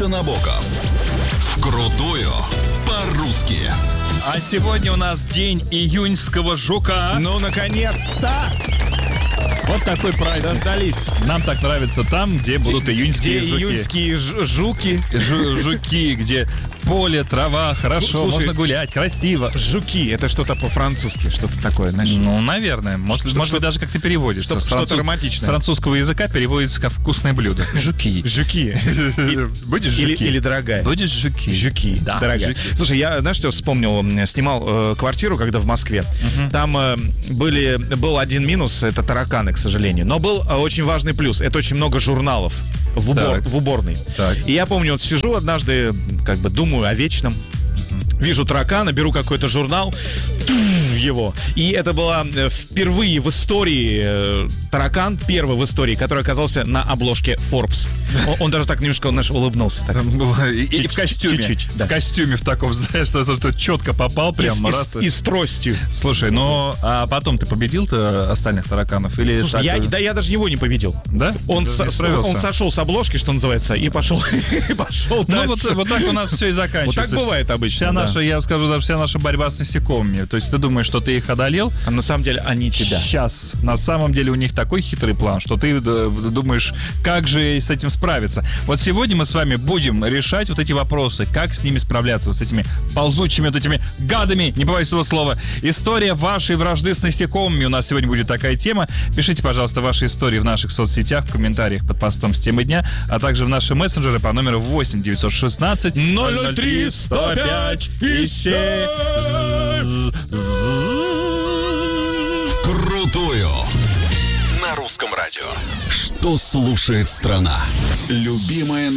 Саша Набоков. Вкрутую по-русски. А сегодня у нас день июньского жука. Ну, наконец-то! Вот такой праздник. Дождались. Нам так нравится там, где будут июньские Где жуки. июньские жуки. Жуки, где поле, трава, хорошо, Слушай, можно гулять, красиво. Жуки, это что-то по-французски, что-то такое, знаешь? Ну, наверное. Может быть, даже как ты переводишь. Что-то С романтичное. французского языка переводится как вкусное блюдо. Жуки. Жуки. Будешь жуки? Или дорогая. Будешь жуки. Жуки, Да, дорогая. жуки. Слушай, я, знаешь, что вспомнил? Снимал квартиру, когда в Москве. Там был один минус, это тараканы, к сожалению. Но был очень важный плюс. Это очень много журналов в уборной. Так. И я помню, вот сижу однажды, как бы думаю о вечном. Вижу таракана, беру какой-то журнал, его. И это была впервые в истории таракан, первый в истории, который оказался на обложке Forbes. Он даже так немножко, знаешь, улыбнулся. Так. И в костюме. Чуть-чуть, да. В костюме в таком, знаешь, что четко попал прям раз. И с тростью. Слушай, ну, а потом ты победил-то остальных тараканов? Или Слушай, я даже его не победил. Да? Он сошел с обложки, что называется, и пошел Ну, дальше. вот так у нас все и заканчивается. Вот так бывает обычно, Вся да. наша, я скажу, даже вся наша борьба с насекомыми. То есть ты думаешь, что ты их одолел. А на самом деле они тебя. Сейчас. На самом деле у них такой хитрый план, что ты думаешь, как же с этим справиться. Вот сегодня мы с вами будем решать вот эти вопросы, как с ними справляться, вот с этими ползучими, вот этими гадами, не побоюсь этого слова. История вашей вражды с насекомыми. У нас сегодня будет такая тема. Пишите, пожалуйста, ваши истории в наших соцсетях, в комментариях под постом с темой дня, а также в наши мессенджеры по номеру 8 916 003 105 и 7. Вкрутую на русском радио. Что слушает страна? Любимая